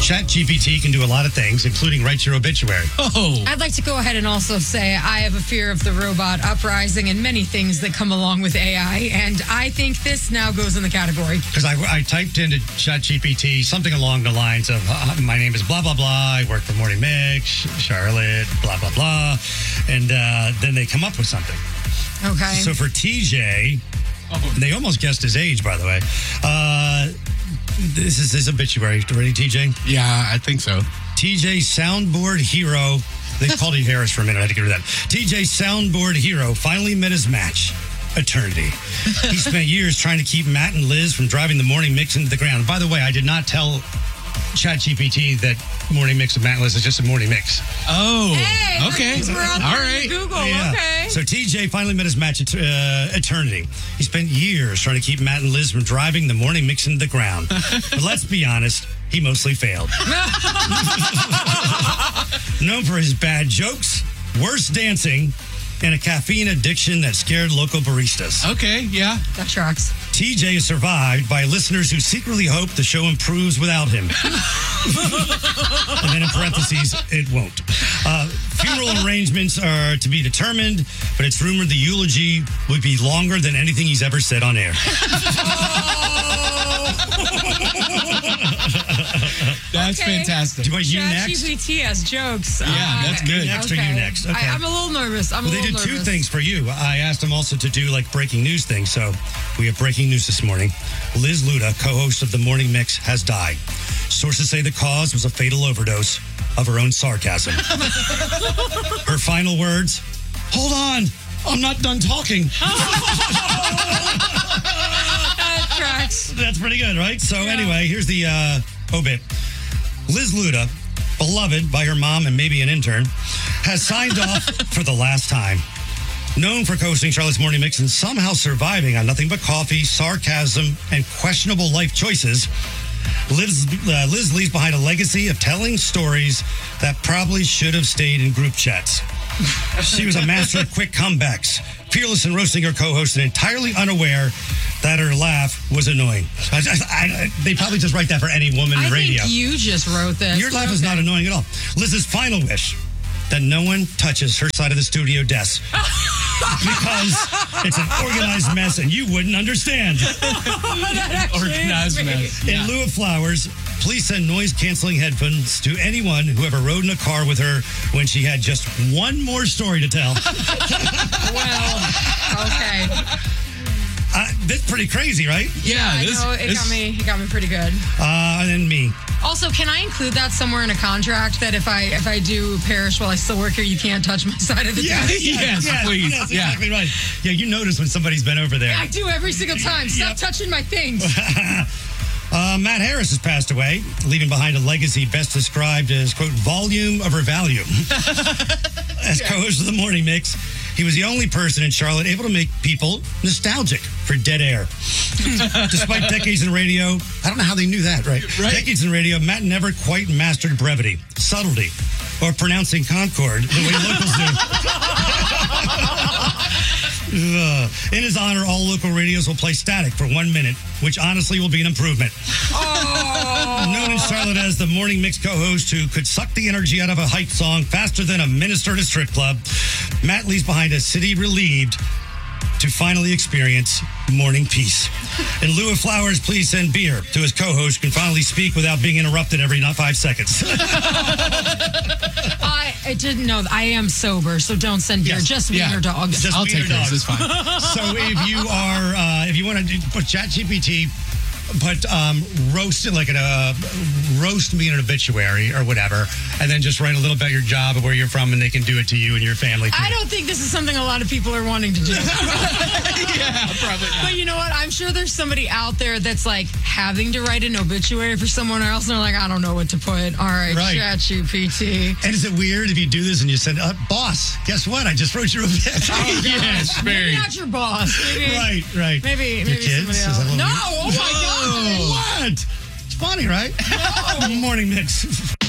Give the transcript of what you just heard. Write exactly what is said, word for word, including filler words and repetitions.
ChatGPT can do a lot of things, including write your obituary. Oh. I'd like to go ahead and also say I have a fear of the robot uprising and many things that come along with A I, and I think this now goes in the category. Because I, I typed into ChatGPT something along the lines of, uh, my name is blah, blah, blah. I work for Morning Mix, Charlotte, blah, blah, blah. And uh, then they come up with something. Okay. So for T J, oh. They almost guessed his age, by the way. Uh, this is his obituary. Ready, T J? Yeah, I think so. T J Soundboard Hero. They called him Harris for a minute. I had to get rid of that. T J Soundboard Hero finally met his match. Eternity. He spent years trying to keep Matt and Liz from driving the Morning Mix into the ground. By the way, I did not tell ChatGPT that Morning Mix with Matt and Liz is just a Morning Mix. Oh, hey, okay. We're out All there right. in Google. Yeah. Okay. So T J finally met his match at uh, Eternity. He spent years trying to keep Matt and Liz from driving the Morning Mix into the ground. But let's be honest, he mostly failed. Known for his bad jokes, worse dancing, and a caffeine addiction that scared local baristas. Okay, yeah. That tracks. T J is survived by listeners who secretly hope the show improves without him. And then in parentheses, it won't. Uh, funeral arrangements are to be determined, but it's rumored the eulogy would be longer than anything he's ever said on air. That's Okay. fantastic. Do I you next? ChatGPT has jokes. Yeah, that's good. You next or you next? Okay. I, I'm a little nervous. I'm Well, a they little did two nervous. things for you. I asked them also to do like breaking news things. So we have breaking news this morning. Liz Luda, co-host of the Morning Mix, has died. Sources say the cause was a fatal overdose of her own sarcasm. Her final words, hold on, I'm not done talking. That tracks. That's pretty good, right? So anyway, here's the uh, obit. Liz Luda, beloved by her mom and maybe an intern, has signed off for the last time. Known for co-hosting Charlotte's Morning Mix and somehow surviving on nothing but coffee, sarcasm, and questionable life choices, Liz, uh, Liz leaves behind a legacy of telling stories that probably should have stayed in group chats. She was a master of quick comebacks, fearless in roasting her co-host, and entirely unaware that her laugh was annoying. I, I, I, they probably just write that for any woman I in radio. think you just wrote this. Your laugh is Okay. not annoying at all. Liz's final wish, that no one touches her side of the studio desk. Because it's an organized mess and you wouldn't understand. That actually Organized is me. mess. In Yeah. lieu of flowers, please send noise-canceling headphones to anyone who ever rode in a car with her when she had just one more story to tell. Well, okay. Uh, that's pretty crazy, right? Yeah, I this, know, it this- got me. It got me pretty good. Uh, and then me. Also, can I include that somewhere in a contract that if I if I do perish while I still work here, you can't touch my side of the desk? Yes, please. Yes, Yeah. exactly right. Yeah, you notice when somebody's been over there. I do every single time. Stop Yep. touching my things. Uh, Matt Harris has passed away, leaving behind a legacy best described as, quote, volume over value. As co-host of the Morning Mix, he was the only person in Charlotte able to make people nostalgic for dead air. Despite decades in radio, I don't know how they knew that, right? Right. Decades in radio, Matt never quite mastered brevity, subtlety, or pronouncing Concord the way locals do. Uh, in his honor, all local radios will play static for one minute, which honestly will be an improvement. Oh. Known in Charlotte as the Morning Mix co-host who could suck the energy out of a hype song faster than a minister at a strip club, Matt leaves behind a city relieved to finally experience morning peace. In lieu of flowers, please send beer to his co-host who can finally speak without being interrupted every not five seconds. I, I didn't know. I am sober, so don't send beer. Yes. Just Yeah. wiener dogs. Just I'll wiener take those. dogs. It's fine. So if you are, uh, if you want to do, put ChatGPT, put um, roast it like a uh, roast me in an obituary or whatever, and then just write a little about your job and where you're from, and they can do it to you and your family. Too. I don't think this is something a lot of people are wanting to do. Yeah, probably not. But you know what? I'm sure there's somebody out there that's like having to write an obituary for someone else, and they're like, I don't know what to put. All right, Right. ChatGPT. And is it weird if you do this and you said, uh, "Boss, guess what? I just wrote your obituary." Yes, very. Maybe not your boss. Maybe, Right, right. Maybe, Your maybe kids? somebody Is else. that a little No, weird? oh my God. What? It's funny, right? Morning Mix.